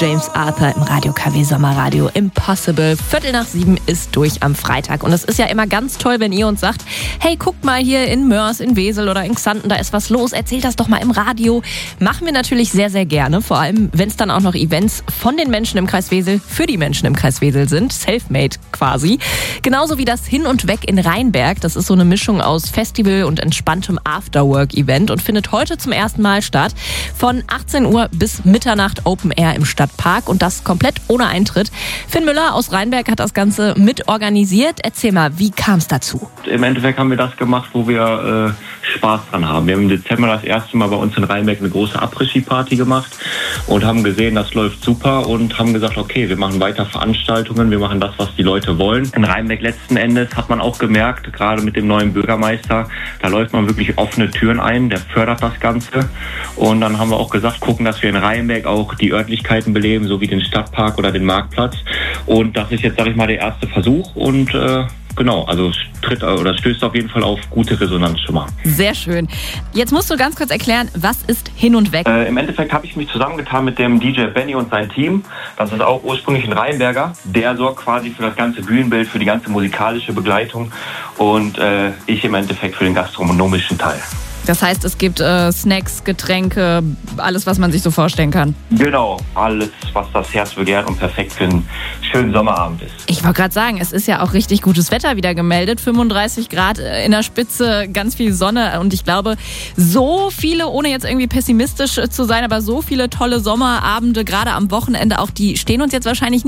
James Arthur im Radio KW Sommerradio. Impossible. 6:45 ist durch am Freitag. Und es ist ja immer ganz toll, wenn ihr uns sagt, hey, guckt mal hier in Mörs, in Wesel oder in Xanten, da ist was los. Erzählt das doch mal im Radio. Machen wir natürlich sehr, sehr gerne. Vor allem, wenn es dann auch noch Events von den Menschen im Kreis Wesel für die Menschen im Kreis Wesel sind. Selfmade quasi. Genauso wie das Hin und Weg in Rheinberg. Das ist so eine Mischung aus Festival und entspanntem Afterwork-Event und findet heute zum ersten Mal statt. Von 18 Uhr bis Mitternacht Open Air im Stadtpark und das komplett ohne Eintritt. Finn Müller aus Rheinberg hat das Ganze mit organisiert. Erzähl mal, wie kam es dazu? Im Endeffekt haben wir das gemacht, wo wir Spaß dran haben. Wir haben im Dezember das erste Mal bei uns in Rheinberg eine große Après-Ski-Party gemacht und haben gesehen, das läuft super und haben gesagt, okay, wir machen weiter Veranstaltungen, wir machen das, was die Leute wollen. In Rheinberg letzten Endes hat man auch gemerkt, gerade mit dem neuen Bürgermeister, da läuft man wirklich offene Türen ein, der fördert das Ganze. Und dann haben wir auch gesagt, gucken, dass wir in Rheinberg auch die Örtlichkeiten beleben, so wie den Stadtpark oder den Marktplatz. Und das ist jetzt, sage ich mal, der erste Versuch und genau, also stößt auf jeden Fall auf gute Resonanz schon mal. Sehr schön. Jetzt musst du ganz kurz erklären, was ist Hin und Weg? Im Endeffekt habe ich mich zusammengetan mit dem DJ Benny und sein Team. Das ist auch ursprünglich ein Rheinberger. Der sorgt quasi für das ganze Bühnenbild, für die ganze musikalische Begleitung und ich im Endeffekt für den gastronomischen Teil. Das heißt, es gibt Snacks, Getränke, alles, was man sich so vorstellen kann. Genau, alles, was das Herz begehrt und perfekt für einen schönen Sommerabend ist. Ich wollte gerade sagen, es ist ja auch richtig gutes Wetter wieder gemeldet. 35 Grad in der Spitze, ganz viel Sonne. Und ich glaube, so viele, ohne jetzt irgendwie pessimistisch zu sein, aber so viele tolle Sommerabende, gerade am Wochenende auch, die stehen uns jetzt wahrscheinlich nicht